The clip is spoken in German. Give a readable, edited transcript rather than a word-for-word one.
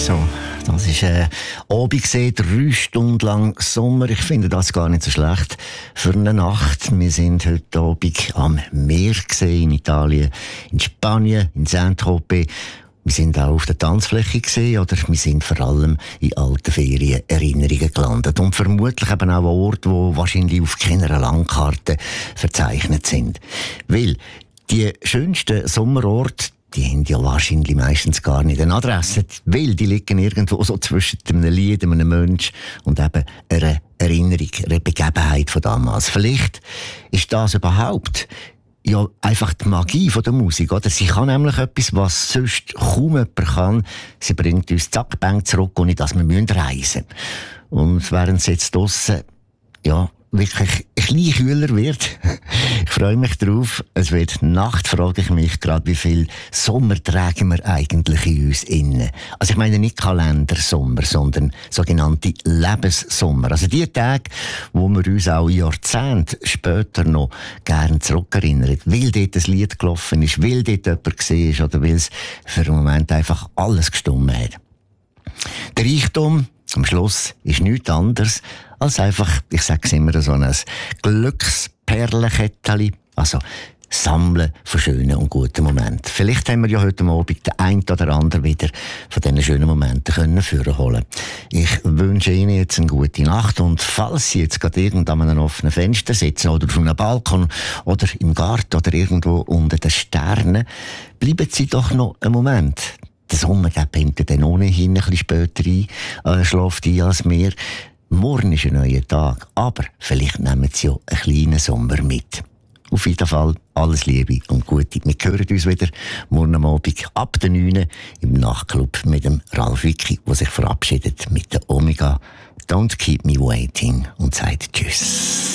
So, das ist Abend gesehen, 3 Stunden lang Sommer. Ich finde das gar nicht so schlecht für eine Nacht. Wir sind heute Abend am Meer gesehen, in Italien, in Spanien, in Saint-Tropez. Wir sind auch auf der Tanzfläche gesehen, oder wir sind vor allem in alten Ferienerinnerungen gelandet. Und vermutlich eben auch an Orten, die wahrscheinlich auf keiner Landkarte verzeichnet sind. Weil die schönsten Sommerorte, die haben ja wahrscheinlich meistens gar nicht eine Adresse, weil die liegen irgendwo so zwischen einem Lied, einem Menschen und eben einer Erinnerung, einer Begebenheit von damals. Vielleicht ist das überhaupt ja einfach die Magie von der Musik, oder? Sie kann nämlich etwas, was sonst kaum jemand kann. Sie bringt uns zack, bang zurück, ohne dass wir reisen müssen. Und während es jetzt draussen, ja, wirklich ein bisschen kühler wird. Ich freue mich drauf. Es wird Nacht, frage ich mich gerade, wie viel Sommer tragen wir eigentlich in uns innen. Also ich meine nicht Kalendersommer, sondern sogenannte Lebenssommer. Also die Tage, wo wir uns auch Jahrzehnte später noch gerne zurückerinnern. Weil dort ein Lied gelaufen ist, weil dort jemand gesehen ist oder weil es für einen Moment einfach alles gestummt hat. Der Reichtum am Schluss ist nichts anderes als einfach, ich sage es immer, so ein Glücksperlenkettchen. Also Sammeln von schönen und guten Momenten. Vielleicht haben wir ja heute Abend den einen oder anderen wieder von diesen schönen Momenten vorholen. Ich wünsche Ihnen jetzt eine gute Nacht und falls Sie jetzt gerade irgendwo an einem offenen Fenster sitzen oder auf einem Balkon oder im Garten oder irgendwo unter den Sternen, bleiben Sie doch noch einen Moment. Der Sommer pennt dann ohnehin ein bisschen später ein, schläft ein als wir. Morgen ist ein neuer Tag, aber vielleicht nehmen Sie ja einen kleinen Sommer mit. Auf jeden Fall alles Liebe und Gute. Wir hören uns wieder morgen Abend ab der 9 im Nachtclub mit dem Ralf Wicki, der sich verabschiedet mit der Omega. Don't keep me waiting und sagt Tschüss.